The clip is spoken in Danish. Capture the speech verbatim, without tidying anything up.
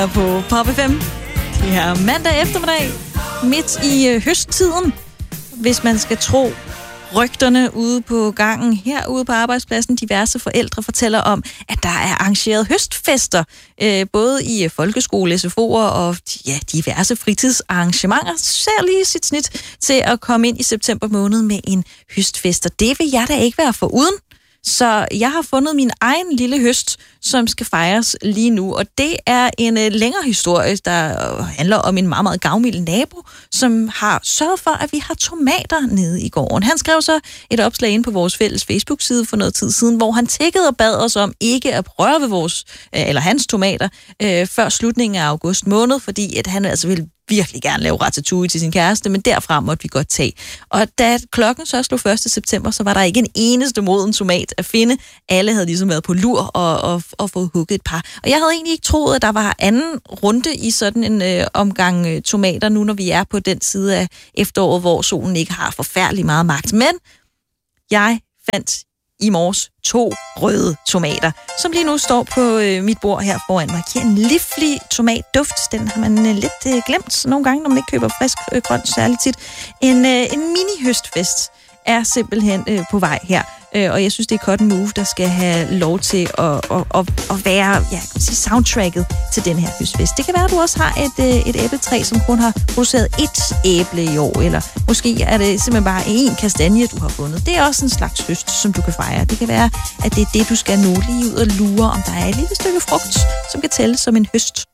På Pop F M. Det er mandag eftermiddag, midt i øh, høsttiden, hvis man skal tro rygterne ude på gangen herude på arbejdspladsen. Diverse forældre fortæller om, at der er arrangeret høstfester, øh, både i folkeskole, S F O'er og ja, diverse fritidsarrangementer. Ser lige sit snit til at komme ind i september måned med en høstfest, og det vil jeg da ikke være foruden. Så jeg har fundet min egen lille høst, som skal fejres lige nu. Og det er en uh, længere historie, der uh, handler om en meget, meget gavmild nabo, som har sørget for, at vi har tomater nede i gården. Han skrev så et opslag ind på vores fælles Facebook-side for noget tid siden, hvor han tækkede og bad os om ikke at røre ved vores, uh, eller hans tomater, uh, før slutningen af august måned, fordi at han altså ville virkelig gerne lave ratatouille til sin kæreste, men derfra måtte vi godt tage. Og da klokken så slog første september, så var der ikke en eneste moden tomat at finde. Alle havde ligesom været på lur og, og, og fået hugget et par. Og jeg havde egentlig ikke troet, at der var anden runde i sådan en øh, omgang øh, tomater, nu når vi er på den side af efteråret, hvor solen ikke har forfærdelig meget magt. Men jeg fandt i morges to røde tomater, som lige nu står på øh, mit bord her foran mig. Giver en livlig tomatduft. Den har man øh, lidt øh, glemt nogle gange, når man ikke køber frisk øh, grønt særligt tit. En, øh, en mini-høstfest er simpelthen øh, på vej her. Øh, og jeg synes, det er Cotton Move, der skal have lov til at, at, at, at være ja, kan man sige, soundtracket til den her høstfest. Det kan være, at du også har et, øh, et æbletræ, som kun har produceret ét æble i år, eller måske er det simpelthen bare én kastanje, du har fundet. Det er også en slags høst, som du kan fejre. Det kan være, at det er det, du skal nå lige ud og lure, om der er et lille stykke frugt, som kan tælle som en høst.